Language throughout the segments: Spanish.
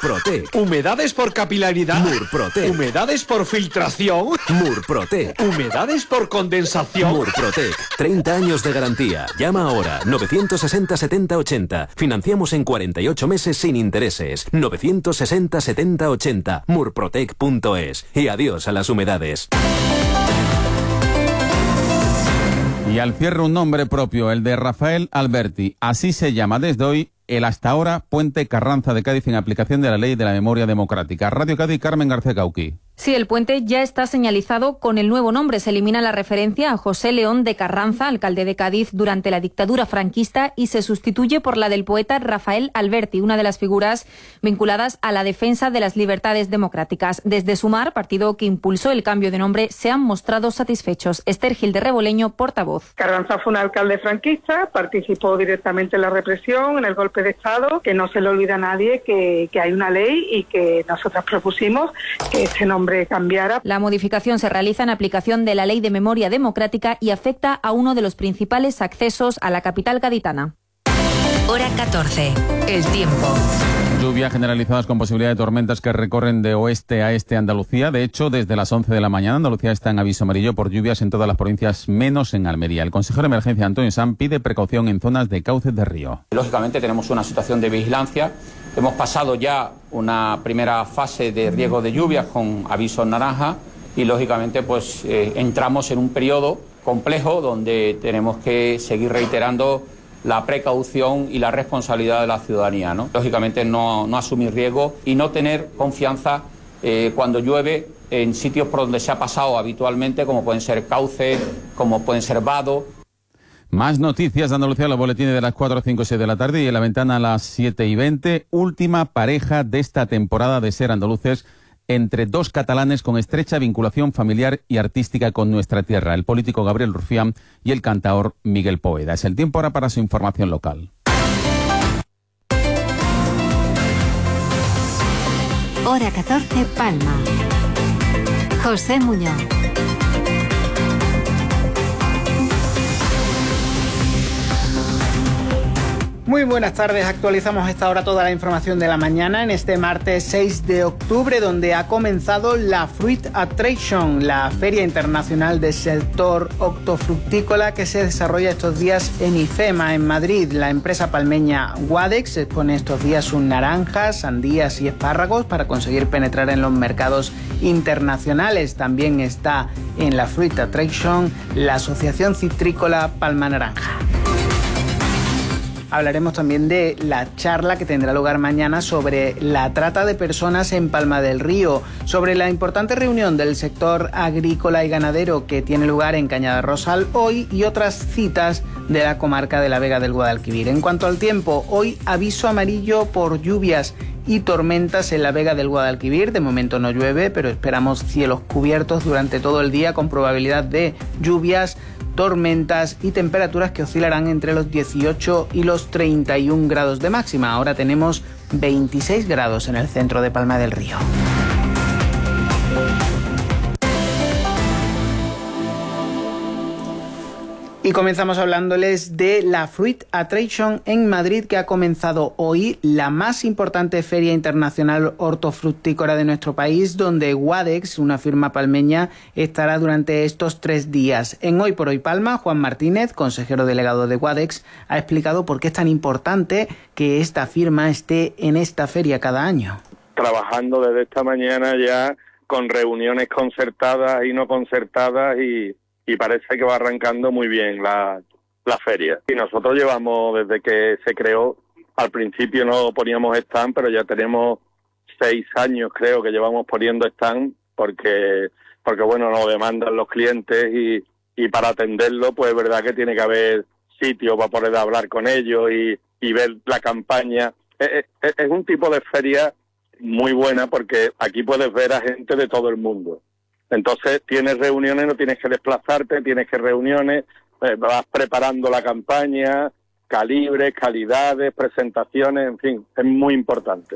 Murprotec. Humedades por capilaridad. Murprotec. Humedades por filtración. Murprotec. Humedades por condensación. Murprotec. 30 años de garantía. Llama ahora. 960 70 80. Financiamos en 48 meses sin intereses. 960 70 80. Murprotec.es. Y adiós a las humedades. Y al cierre un nombre propio, el de Rafael Alberti. Así se llama desde hoy el hasta ahora Puente Carranza de Cádiz en aplicación de la Ley de la Memoria Democrática. Radio Cádiz, Carmen García Cauqui. Sí, el puente ya está señalizado con el nuevo nombre. Se elimina la referencia a José León de Carranza, alcalde de Cádiz durante la dictadura franquista, y se sustituye por la del poeta Rafael Alberti, una de las figuras vinculadas a la defensa de las libertades democráticas. Desde Sumar, partido que impulsó el cambio de nombre, se han mostrado satisfechos. Esther Gil de Reboleño, portavoz. Carranza fue un alcalde franquista, participó directamente en la represión, en el golpe de Estado, que no se le olvida a nadie que hay una ley y que nosotros propusimos que este nombre cambiara. La modificación se realiza en aplicación de la Ley de Memoria Democrática y afecta a uno de los principales accesos a la capital gaditana. Hora 14. El tiempo. Lluvias generalizadas con posibilidad de tormentas que recorren de oeste a este Andalucía. De hecho, desde las 11 de la mañana Andalucía está en aviso amarillo por lluvias en todas las provincias, menos en Almería. El consejero de emergencia Antonio Sanz pide precaución en zonas de cauces de río. Lógicamente tenemos una situación de vigilancia. Hemos pasado ya una primera fase de riesgo de lluvias con avisos naranja y lógicamente pues entramos en un periodo complejo donde tenemos que seguir reiterando la precaución y la responsabilidad de la ciudadanía, ¿no? Lógicamente no asumir riesgo y no tener confianza cuando llueve en sitios por donde se ha pasado habitualmente, como pueden ser cauces, como pueden ser vados. Más noticias de Andalucía, los boletines de las 4, 5, 6 de la tarde y en la ventana a las 7:20. Última pareja de esta temporada de Ser Andaluces entre dos catalanes con estrecha vinculación familiar y artística con nuestra tierra, el político Gabriel Rufián y el cantaor Miguel Poveda. Es el tiempo ahora para su información local. Hora 14, Palma. José Muñoz. Muy buenas tardes, actualizamos a esta hora toda la información de la mañana en este martes 6 de octubre, donde ha comenzado la Fruit Attraction, la Feria Internacional del Sector Hortofrutícola que se desarrolla estos días en IFEMA, en Madrid. La empresa palmeña Guadex expone estos días sus naranjas, sandías y espárragos para conseguir penetrar en los mercados internacionales. También está en la Fruit Attraction la Asociación Citrícola Palma Naranja. Hablaremos también de la charla que tendrá lugar mañana sobre la trata de personas en Palma del Río, sobre la importante reunión del sector agrícola y ganadero que tiene lugar en Cañada Rosal hoy y otras citas de la comarca de la Vega del Guadalquivir. En cuanto al tiempo, hoy aviso amarillo por lluvias y tormentas en la Vega del Guadalquivir. De momento no llueve, pero esperamos cielos cubiertos durante todo el día con probabilidad de lluvias, tormentas y temperaturas que oscilarán entre los 18 y los 31 grados de máxima. Ahora tenemos 26 grados en el centro de Palma del Río. Y comenzamos hablándoles de la Fruit Attraction en Madrid, que ha comenzado hoy, la más importante feria internacional hortofrutícola de nuestro país, donde Guadex, una firma palmeña, estará durante estos 3 días. En Hoy por Hoy Palma, Juan Martínez, consejero delegado de Guadex, ha explicado por qué es tan importante que esta firma esté en esta feria cada año. Trabajando desde esta mañana ya con reuniones concertadas y no concertadas y parece que va arrancando muy bien la feria. Y nosotros llevamos, desde que se creó, al principio no poníamos stand, pero ya tenemos 6 años, creo, que llevamos poniendo stand, porque bueno, nos demandan los clientes y para atenderlo, pues es verdad que tiene que haber sitio para poder hablar con ellos y ver la campaña. Es un tipo de feria muy buena porque aquí puedes ver a gente de todo el mundo. Entonces tienes reuniones, no tienes que desplazarte, tienes que reuniones, vas preparando la campaña, calibres, calidades, presentaciones, en fin, es muy importante.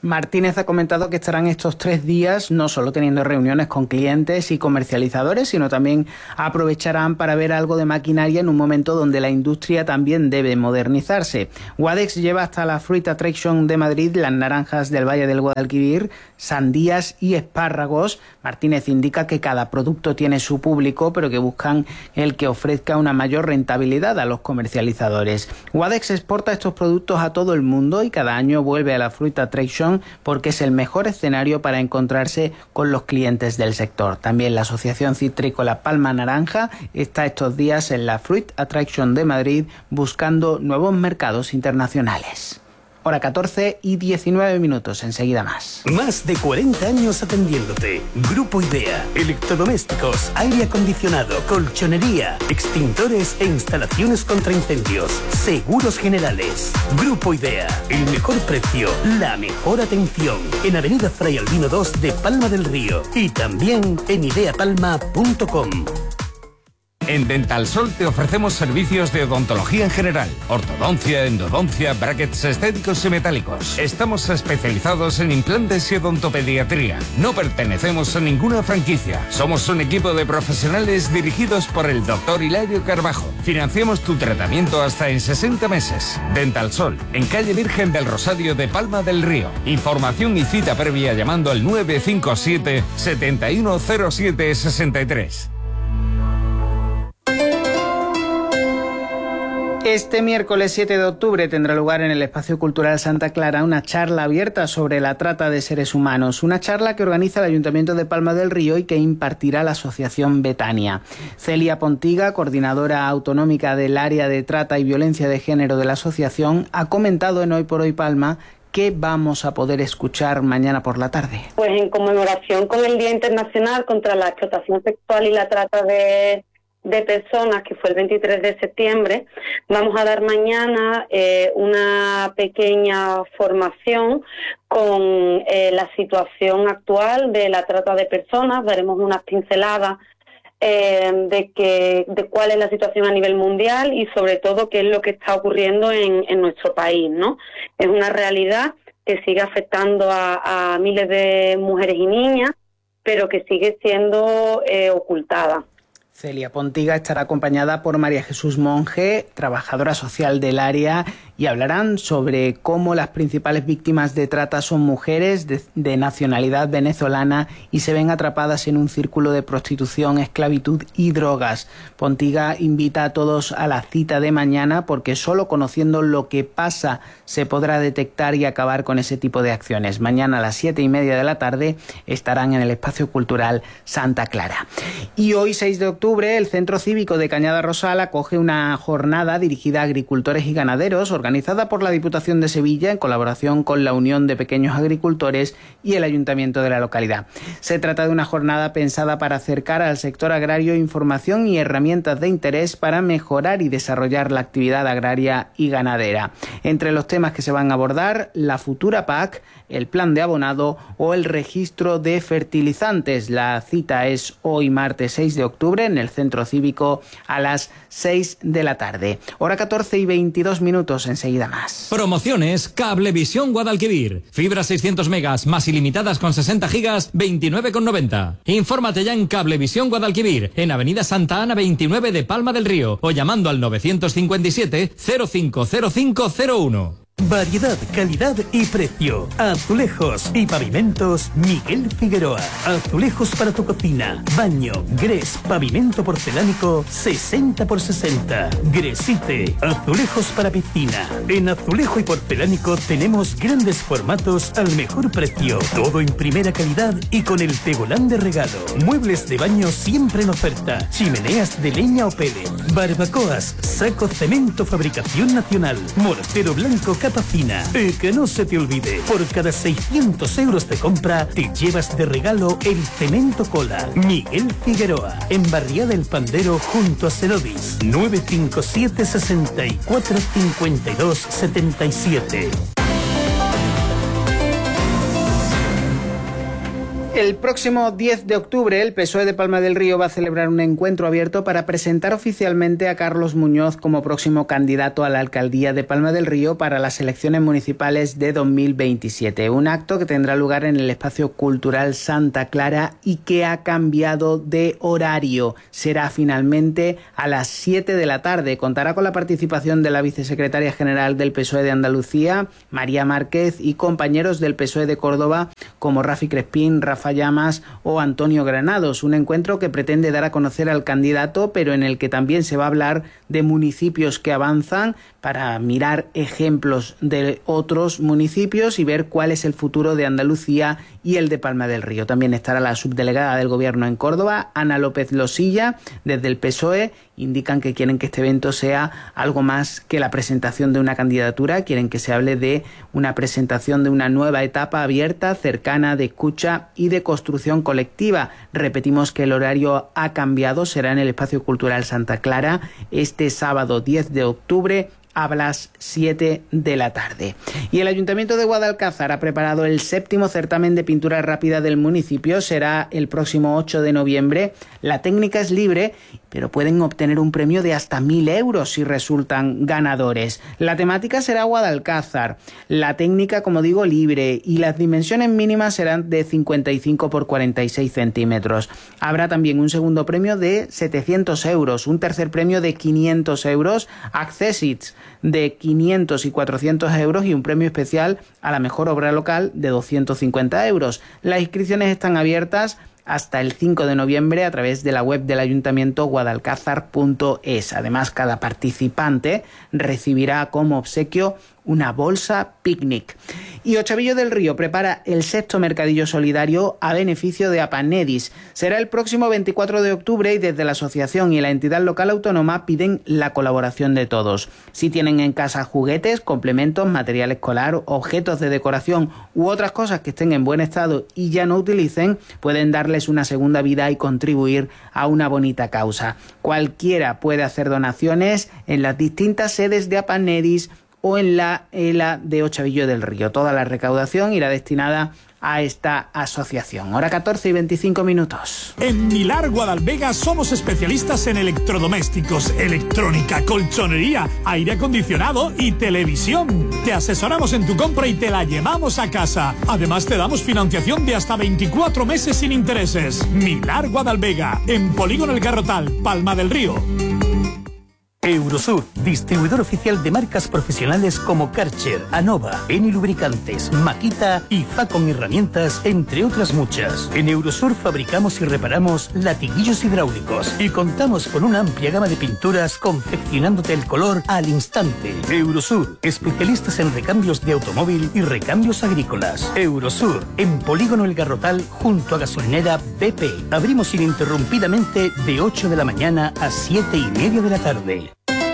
Martínez ha comentado que estarán estos 3 días no solo teniendo reuniones con clientes y comercializadores, sino también aprovecharán para ver algo de maquinaria en un momento donde la industria también debe modernizarse. Guadex lleva hasta la Fruit Attraction de Madrid las naranjas del Valle del Guadalquivir, sandías y espárragos. Martínez indica que cada producto tiene su público, pero que buscan el que ofrezca una mayor rentabilidad a los comercializadores. Guadex exporta estos productos a todo el mundo y cada año vuelve a la Fruit Attraction porque es el mejor escenario para encontrarse con los clientes del sector. También la Asociación Citrícola Palma Naranja está estos días en la Fruit Attraction de Madrid buscando nuevos mercados internacionales. Hora 14 y 19 minutos, enseguida más. Más de 40 años atendiéndote. Grupo Idea. Electrodomésticos, aire acondicionado, colchonería, extintores e instalaciones contra incendios. Seguros generales. Grupo Idea. El mejor precio, la mejor atención. En Avenida Fray Albino 2 de Palma del Río. Y también en ideapalma.com. En Dental Sol te ofrecemos servicios de odontología en general, ortodoncia, endodoncia, brackets estéticos y metálicos. Estamos especializados en implantes y odontopediatría. No pertenecemos a ninguna franquicia. Somos un equipo de profesionales dirigidos por el Dr. Hilario Carbajo. Financiamos tu tratamiento hasta en 60 meses. Dental Sol, en calle Virgen del Rosario de Palma del Río. Información y cita previa llamando al 957 7107 63. Este miércoles 7 de octubre tendrá lugar en el Espacio Cultural Santa Clara una charla abierta sobre la trata de seres humanos. Una charla que organiza el Ayuntamiento de Palma del Río y que impartirá la Asociación Betania. Celia Pontiga, coordinadora autonómica del área de trata y violencia de género de la asociación, ha comentado en Hoy por Hoy Palma qué vamos a poder escuchar mañana por la tarde. Pues en conmemoración con el Día Internacional contra la Explotación Sexual y la Trata de personas, que fue el 23 de septiembre, vamos a dar mañana una pequeña formación con la situación actual de la trata de personas. Daremos unas pinceladas de cuál es la situación a nivel mundial y sobre todo qué es lo que está ocurriendo en nuestro país, ¿no? Es una realidad que sigue afectando a miles de mujeres y niñas, pero que sigue siendo ocultada. Celia Pontiga estará acompañada por María Jesús Monge, trabajadora social del área, y hablarán sobre cómo las principales víctimas de trata son mujeres de nacionalidad venezolana y se ven atrapadas en un círculo de prostitución, esclavitud y drogas. Pontiga invita a todos a la cita de mañana porque solo conociendo lo que pasa se podrá detectar y acabar con ese tipo de acciones. Mañana a las 7:30 de la tarde estarán en el Espacio Cultural Santa Clara. Y hoy, 6 de octubre, el Centro Cívico de Cañada Rosal acoge una jornada dirigida a agricultores y ganaderos, organizada por la Diputación de Sevilla en colaboración con la Unión de Pequeños Agricultores y el Ayuntamiento de la localidad. Se trata de una jornada pensada para acercar al sector agrario información y herramientas de interés para mejorar y desarrollar la actividad agraria y ganadera. Entre los temas que se van a abordar, la futura PAC, el plan de abonado o el registro de fertilizantes. La cita es hoy martes 6 de octubre en el Centro Cívico a las 6 de la tarde. Hora 14 y 22 minutos, enseguida más. Promociones Cablevisión Guadalquivir. Fibra 600 megas más ilimitadas con 60 gigas, 29,90. Infórmate ya en Cablevisión Guadalquivir, en Avenida Santa Ana 29 de Palma del Río, o llamando al 957 050501. Variedad, calidad y precio. Azulejos y pavimentos Miguel Figueroa. Azulejos para tu cocina, baño, grés, pavimento porcelánico 60x60. Gresite. Azulejos para piscina. En azulejo y porcelánico tenemos grandes formatos al mejor precio. Todo en primera calidad y con el tegolán de regalo. Muebles de baño siempre en oferta. Chimeneas de leña o pellet. Barbacoas, saco cemento fabricación nacional. Mortero blanco capa fina. Que no se te olvide, por cada 600 euros de compra te llevas de regalo el cemento cola. Miguel Figueroa, en Barriada El Pandero junto a Cenovis. 957 64 52 77. El próximo 10 de octubre el PSOE de Palma del Río va a celebrar un encuentro abierto para presentar oficialmente a Carlos Muñoz como próximo candidato a la alcaldía de Palma del Río para las elecciones municipales de 2027. Un acto que tendrá lugar en el Espacio Cultural Santa Clara y que ha cambiado de horario. Será finalmente a las 7 de la tarde. Contará con la participación de la vicesecretaria general del PSOE de Andalucía, María Márquez, y compañeros del PSOE de Córdoba como Rafi Crespín, Rafa Llamas o Antonio Granados. Un encuentro que pretende dar a conocer al candidato, pero en el que también se va a hablar de municipios que avanzan para mirar ejemplos de otros municipios y ver cuál es el futuro de Andalucía y el de Palma del Río. También estará la subdelegada del Gobierno en Córdoba, Ana López Losilla, desde el PSOE. Indican que quieren que este evento sea algo más que la presentación de una candidatura, quieren que se hable de una presentación de una nueva etapa abierta, cercana, de escucha y de construcción colectiva. Repetimos que el horario ha cambiado, será en el Espacio Cultural Santa Clara este sábado 10 de octubre a las 7 de la tarde. Y el Ayuntamiento de Guadalcázar ha preparado el 7º certamen de pintura rápida del municipio. Será el próximo 8 de noviembre. La técnica es libre, pero pueden obtener un premio de hasta 1.000 euros si resultan ganadores. La temática será Guadalcázar. La técnica, como digo, libre, y las dimensiones mínimas serán de 55 por 46 centímetros. Habrá también un segundo premio de 700 euros, un tercer premio de 500 euros, Accessits de 500 y 400 euros y un premio especial a la mejor obra local de 250 euros. Las inscripciones están abiertas hasta el 5 de noviembre a través de la web del Ayuntamiento guadalcázar.es. Además, cada participante recibirá como obsequio una bolsa picnic. Y Ochavillo del Río prepara el 6º mercadillo solidario a beneficio de Apanedis. Será el próximo 24 de octubre y desde la asociación y la entidad local autónoma piden la colaboración de todos. Si tienen en casa juguetes, complementos, material escolar, objetos de decoración u otras cosas que estén en buen estado y ya no utilicen, pueden darles una segunda vida y contribuir a una bonita causa. Cualquiera puede hacer donaciones en las distintas sedes de Apanedis o en la ELA de Ochavillo del Río. Toda la recaudación irá destinada a esta asociación. Hora 14 y 25 minutos. En Milar Guadalvega somos especialistas en electrodomésticos, electrónica, colchonería, aire acondicionado y televisión. Te asesoramos en tu compra y te la llevamos a casa. Además te damos financiación de hasta 24 meses sin intereses. Milar Guadalvega, en Polígono El Garrotal, Palma del Río. Eurosur, distribuidor oficial de marcas profesionales como Karcher, Anova, Eni Lubricantes, Makita y Facon Herramientas, entre otras muchas. En Eurosur fabricamos y reparamos latiguillos hidráulicos y contamos con una amplia gama de pinturas confeccionándote el color al instante. Eurosur, especialistas en recambios de automóvil y recambios agrícolas. Eurosur, en Polígono El Garrotal, junto a gasolinera BP. Abrimos ininterrumpidamente de 8 de la mañana a 7:30 de la tarde.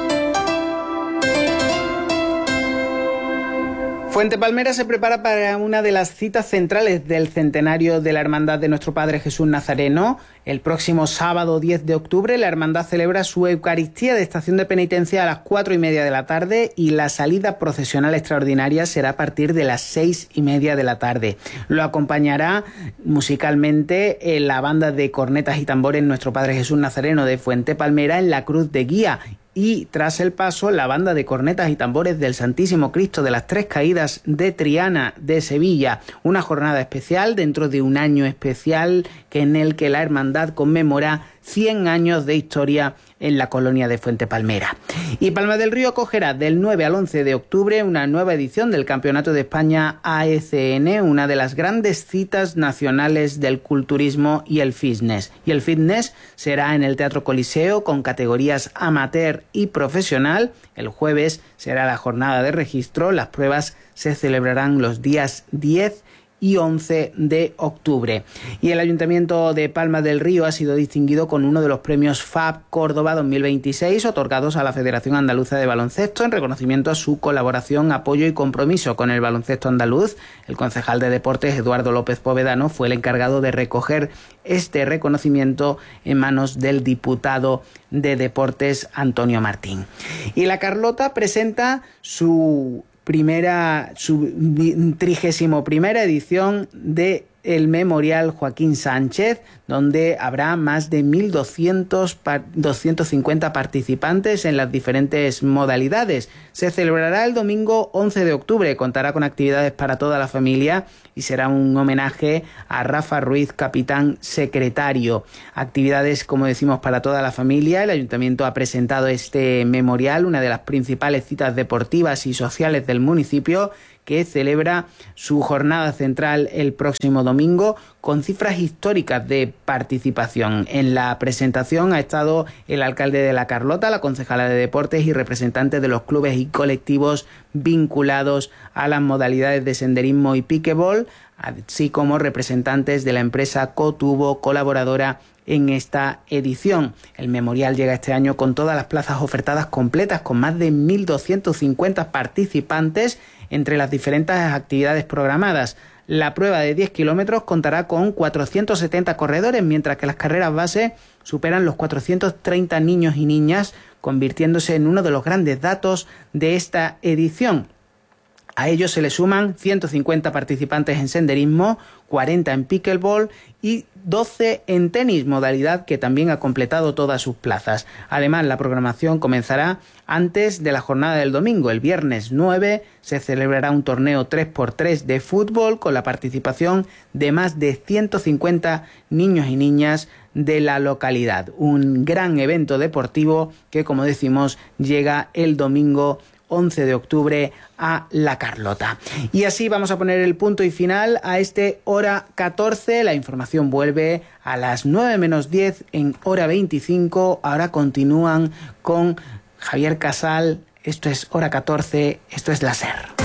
Fuente Palmera se prepara para una de las citas centrales del centenario de la Hermandad de Nuestro Padre Jesús Nazareno. El próximo sábado 10 de octubre la Hermandad celebra su Eucaristía de Estación de Penitencia a las 4:30 de la tarde y la salida procesional extraordinaria será a partir de las 6:30 de la tarde. Lo acompañará musicalmente la banda de cornetas y tambores Nuestro Padre Jesús Nazareno de Fuente Palmera en la cruz de guía. Y tras el paso, la banda de cornetas y tambores del Santísimo Cristo de las Tres Caídas de Triana de Sevilla. Una jornada especial dentro de un año especial en el que la hermandad conmemora 100 años de historia en la colonia de Fuente Palmera. Y Palma del Río acogerá del 9 al 11 de octubre una nueva edición del Campeonato de España AECN, una de las grandes citas nacionales del culturismo y el fitness. Y el fitness será en el Teatro Coliseo con categorías amateur y profesional. El jueves será la jornada de registro. Las pruebas se celebrarán los días 10 y 11 de octubre. Y el Ayuntamiento de Palma del Río ha sido distinguido con uno de los premios FAB Córdoba 2026 otorgados a la Federación Andaluza de Baloncesto en reconocimiento a su colaboración, apoyo y compromiso con el baloncesto andaluz. El concejal de Deportes, Eduardo López Povedano, fue el encargado de recoger este reconocimiento en manos del diputado de Deportes, Antonio Martín. Y la Carlota presenta su 31ª edición de el Memorial Joaquín Sánchez, donde habrá más de 1.250 participantes en las diferentes modalidades. Se celebrará el domingo 11 de octubre, contará con actividades para toda la familia y será un homenaje a Rafa Ruiz, capitán secretario. Actividades, como decimos, para toda la familia. El Ayuntamiento ha presentado este memorial, una de las principales citas deportivas y sociales del municipio, que celebra su jornada central el próximo domingo con cifras históricas de participación. En la presentación ha estado el alcalde de La Carlota, la concejala de deportes y representantes de los clubes y colectivos vinculados a las modalidades de senderismo y pickleball, así como representantes de la empresa Cotubo, colaboradora en esta edición. El memorial llega este año con todas las plazas ofertadas completas, con más de 1.250 participantes entre las diferentes actividades programadas. La prueba de 10 kilómetros contará con 470 corredores, mientras que las carreras base superan los 430 niños y niñas, convirtiéndose en uno de los grandes datos de esta edición. A ellos se le suman 150 participantes en senderismo, 40 en pickleball y 12 en tenis, modalidad que también ha completado todas sus plazas. Además, la programación comenzará antes de la jornada del domingo. El viernes 9 se celebrará un torneo 3x3 de fútbol con la participación de más de 150 niños y niñas de la localidad. Un gran evento deportivo que, como decimos, llega el domingo 11 de octubre a La Carlota. Y así vamos a poner el punto y final a este Hora 14. La información vuelve a las 9 menos 10 en Hora 25. Ahora continúan con Javier Casal. Esto es Hora 14, esto es la SER.